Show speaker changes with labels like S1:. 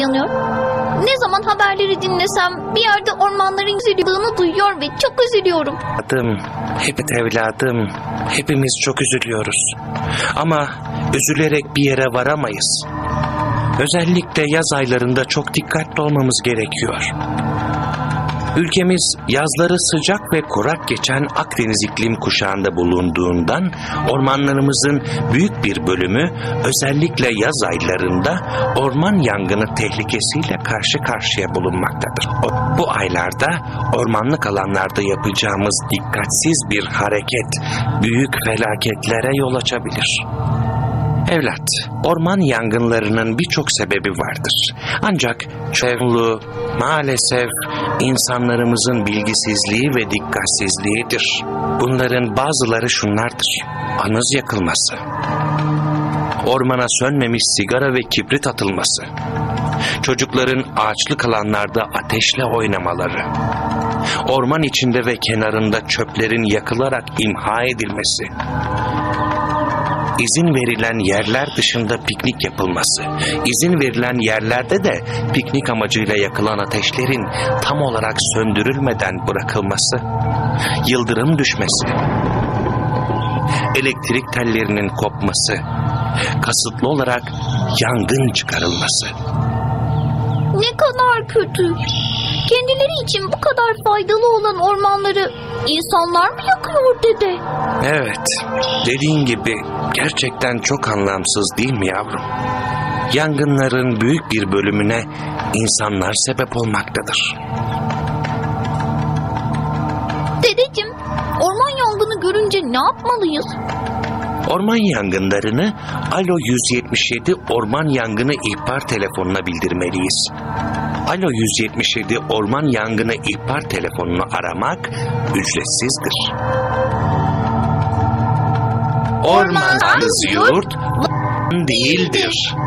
S1: yanıyor. Ne zaman haberleri dinlesem bir yerde ormanların üzüldüğünü duyuyor ve çok üzülüyorum.
S2: Evladım, hepimiz çok üzülüyoruz. Ama üzülerek bir yere varamayız. Özellikle yaz aylarında çok dikkatli olmamız gerekiyor. Ülkemiz yazları sıcak ve kurak geçen Akdeniz iklim kuşağında bulunduğundan ormanlarımızın büyük bir bölümü özellikle yaz aylarında orman yangını tehlikesiyle karşı karşıya bulunmaktadır. Bu aylarda ormanlık alanlarda yapacağımız dikkatsiz bir hareket büyük felaketlere yol açabilir. Evlat, orman yangınlarının birçok sebebi vardır. Ancak çoğunluğu maalesef insanlarımızın bilgisizliği ve dikkatsizliğidir. Bunların bazıları şunlardır: anız yakılması, ormana sönmemiş sigara ve kibrit atılması, çocukların ağaçlık alanlarda ateşle oynamaları, orman içinde ve kenarında çöplerin yakılarak imha edilmesi, İzin verilen yerler dışında piknik yapılması, izin verilen yerlerde de piknik amacıyla yakılan ateşlerin tam olarak söndürülmeden bırakılması, yıldırım düşmesi, elektrik tellerinin kopması, kasıtlı olarak yangın çıkarılması.
S1: Ne kadar kötü. Kendileri için bu kadar faydalı olan ormanları insanlar mı yakıyor dede?
S2: Evet, dediğin gibi gerçekten çok anlamsız değil mi yavrum? Yangınların büyük bir bölümüne insanlar sebep olmaktadır.
S1: Dedeciğim, orman yangını görünce ne yapmalıyız?
S2: Orman yangınlarını Alo 177 Orman Yangını İhbar telefonuna bildirmeliyiz. Alo 177 Orman Yangını İhbar telefonunu aramak ücretsizdir. Ormansız yurt değildir.